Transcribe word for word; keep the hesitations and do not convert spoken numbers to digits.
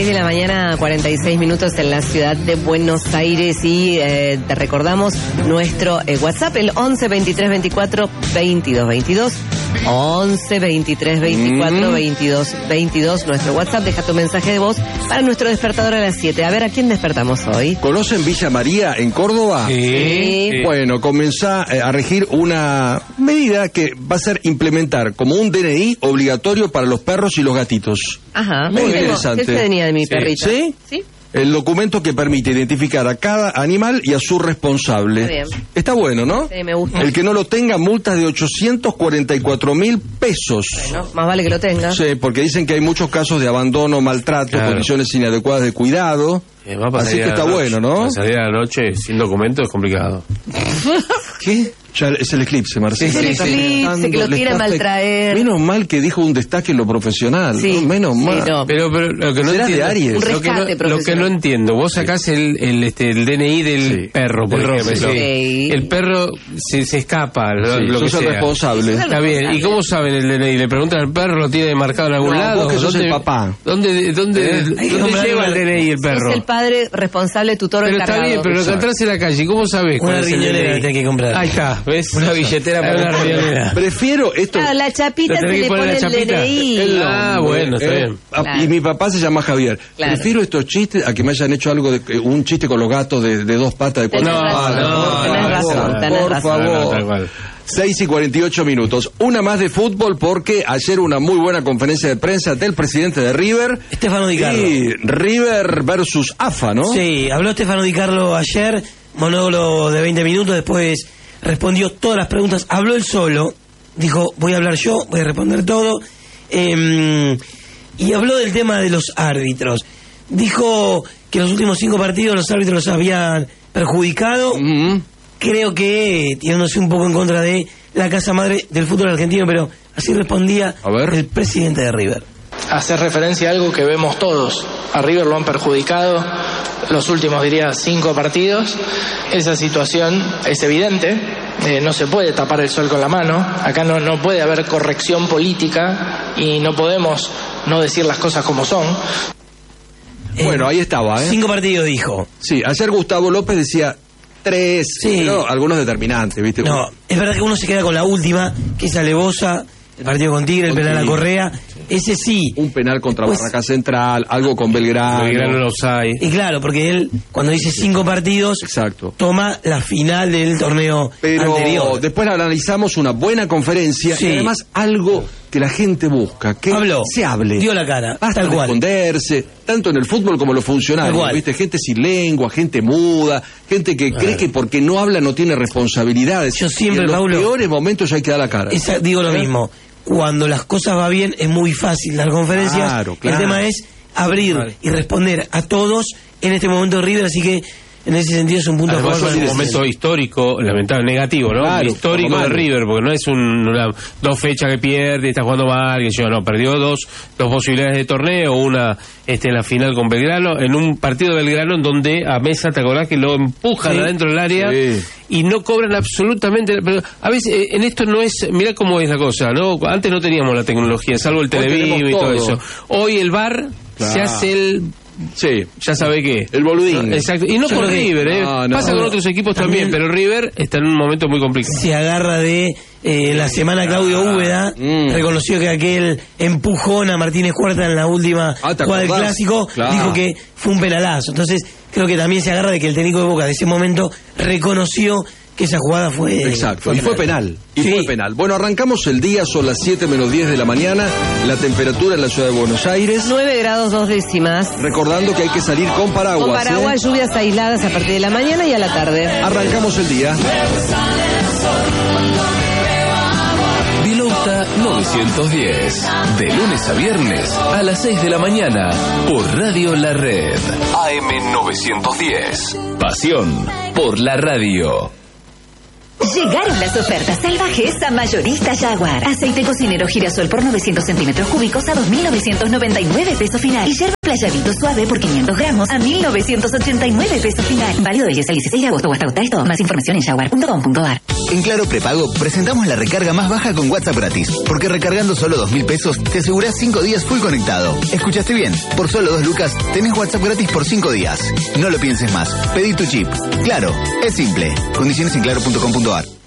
seis de la mañana, cuarenta y seis minutos en la ciudad de Buenos Aires y eh, te recordamos nuestro eh, WhatsApp, el once veintitrés veinticuatro veintidós veintidós. once veintitrés veinticuatro veintidós veintidós, nuestro WhatsApp. Deja tu mensaje de voz para nuestro despertador a las siete. A ver, ¿a quién despertamos hoy? ¿Conocen Villa María en Córdoba? Sí. Sí. Bueno, comenzó a regir una medida que va a ser implementar como un D N I obligatorio para los perros y los gatitos. Ajá, muy tengo, interesante. ¿Qué tenía de mi Sí. perrita? ¿Sí? Sí. El documento que permite identificar a cada animal y a su responsable. Está bien. Está bueno, ¿no? Sí, me gusta. El que no lo tenga, multas de ochocientos cuarenta y cuatro mil pesos. Bueno, más vale que lo tenga. Sí, porque dicen que hay muchos casos de abandono, maltrato, Claro. condiciones inadecuadas de cuidado. Eh, va para Así salir que a la está noche. bueno, ¿no? Para salir a la noche sin documento es complicado. ¿Qué? Ya es el eclipse, Marcelo. Sí, sí, Le está sí. afectando, que lo le tira a está afect- maltraer. Menos mal que dijo un destaque en lo profesional. Sí, ¿no? Menos sí, mal. no. Pero, pero lo que no Será de entiendo, Aries. Un lo que no, rescate lo que profesional. no entiendo, vos sacás el, el, este, el D N I del Sí. perro, por Del ejemplo. roce, sí. El perro se, se escapa, lo, Sí, lo que sos el sea. responsable. Sos Está bien. ¿Y cómo saben el D N I? ¿Le preguntan al perro? ¿Lo tiene marcado en algún No, lado? vos que sos ¿Dónde, el papá. ¿Dónde, dónde, ¿Eh? dónde Hay que comprar lleva el una- D N I el perro? Es el padre responsable, tutor o Pero está encargado. bien, pero lo que entras en la calle, ¿cómo sabés cuál Una es el riñonera D N I? que tenés que comprar. Ahí está, ¿ves? Una billetera Hay para una el perro. riñonera. Prefiero esto. Claro, la chapita ¿Le se tenés que le poner pone la el chapita? D N I. El Ah, hombre, bueno, está bien. ah, Claro. Y mi papá se llama Javier. Claro. Prefiero estos chistes a que me hayan hecho algo de un chiste con los gatos de, de dos patas de cuatro Tenés patas. razón, por tenés favor, razón, tenés por razón. favor. No, no, tal cual. seis y cuarenta y ocho minutos. Una más de fútbol porque ayer una muy buena conferencia de prensa del presidente de River. Estefano Di Carlo. Y River versus A F A, ¿no? Sí, habló Estefano Di Carlo ayer, monólogo de veinte minutos, después respondió todas las preguntas, habló él solo, dijo, voy a hablar yo, voy a responder todo, eh, y habló del tema de los árbitros. Dijo que en los últimos cinco partidos los árbitros los habían perjudicado, Mm. creo que tirándose un poco en contra de la casa madre del fútbol argentino, pero así respondía A ver. el presidente de River. Hacer referencia a algo que vemos todos. A River lo han perjudicado los últimos, diría, cinco partidos. Esa situación es evidente. Eh, no se puede tapar el sol con la mano. Acá no, no puede haber corrección política y no podemos no decir las cosas como son. Bueno, ahí estaba, ¿eh? Cinco partidos dijo. Sí, ayer Gustavo López decía tres, Sí. pero algunos determinantes, ¿viste? No, es verdad que uno se queda con la última, que es alevosa, el partido con Tigre, el Con penal a Tigre. Correa. Ese sí. Un penal contra Pues- Barraca Central, algo con Belgrano. Belgrano no hay. Y claro, porque él, cuando dice cinco partidos, Exacto. toma la final del torneo Pero anterior. después analizamos una buena conferencia Sí. y además algo que la gente busca, que Habló, se hable. dio la cara, Basta tal de cual. esconderse, tanto en el fútbol como en los Tal funcionarios, cual. ¿viste? Gente sin lengua, gente muda, gente que cree que porque no habla no tiene responsabilidades. Yo siempre, y en los Paulo, peores momentos hay que dar la cara. Esa- digo lo ¿Eh? mismo. Cuando las cosas va bien es muy fácil dar conferencias. Claro, claro. El tema es abrir Vale. y responder a todos en este momento de River, así que en ese sentido es un punto a Además favor. es un para el momento histórico, lamentable, negativo, ¿no? Claro, histórico como de malo. River, porque no es un, una, dos fechas que pierde, está jugando mal, que yo no, perdió dos, dos posibilidades de torneo, una este, en la final con Belgrano, en un partido de Belgrano en donde a Mesa, ¿te acordás que lo empujan Sí. adentro del área? Sí. Y no cobran absolutamente, pero a veces eh, en esto no es, mira cómo es la cosa, ¿no? Antes no teníamos la tecnología, salvo el Televivo tenemos y todo todo. eso. Hoy el V A R Claro. se hace el, Sí, ya sabe qué. el boludín. Exacto, y no Yo con creo que- River, ¿eh? No, no. Pasa con otros equipos también, También- pero River está en un momento muy complicado. se agarra de eh, la semana Claudio Úbeda, Mm. reconoció que aquel empujón a Martínez Cuarta en la última Ah, ¿te jugada del acordás? clásico, Claro. dijo que fue un penalazo. Entonces, creo que también se agarra de que el técnico de Boca de ese momento reconoció que esa jugada fue Exacto, y fue penal, y Sí. fue penal. Bueno, arrancamos el día, son las siete menos diez de la mañana, la temperatura en la ciudad de Buenos Aires, nueve grados dos décimas. recordando que hay que salir con paraguas. Con paraguas, ¿eh? lluvias aisladas a partir de la mañana y a la tarde. Arrancamos el día. Vilauta novecientos diez. De lunes a viernes a las seis de la mañana por Radio La Red. A M novecientos diez. Pasión por la radio. Llegaron las ofertas salvajes a Mayorista Jaguar. Aceite cocinero girasol por novecientos centímetros cúbicos a dos mil novecientos noventa y nueve pesos final. Y yerba Playadito suave por quinientos gramos a mil novecientos ochenta y nueve pesos final. Válido del diez al dieciséis de agosto o hasta agotar esto. Más información en jaguar punto com punto ar. En Claro Prepago presentamos la recarga más baja con WhatsApp gratis. Porque recargando solo dos mil pesos te asegurás cinco días full conectado. ¿Escuchaste bien? Por solo dos lucas tenés WhatsApp gratis por cinco días. No lo pienses más. Pedí tu chip. Claro, es simple. Condiciones en claro punto com punto ar.